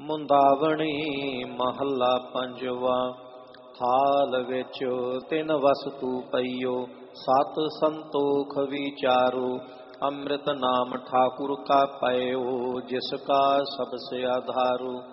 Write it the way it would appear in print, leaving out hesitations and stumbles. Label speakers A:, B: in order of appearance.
A: ਮੁੰਦਾਵਣੀ ਮਹੱਲਾ ਪੰਜਵਾ। ਥਾਲ ਵਿੱਚ ਤਿੰਨ ਵਸਤੂ ਪਈਓ, ਸਤ ਸੰਤੋਖ ਵਿਚਾਰੋ। ਅੰਮ੍ਰਿਤ ਨਾਮ ਠਾਕੁਰ ਕਾ ਪਇਓ, ਜਿਸ ਕਾ ਸਬਸੇ ਆਧਾਰੋ।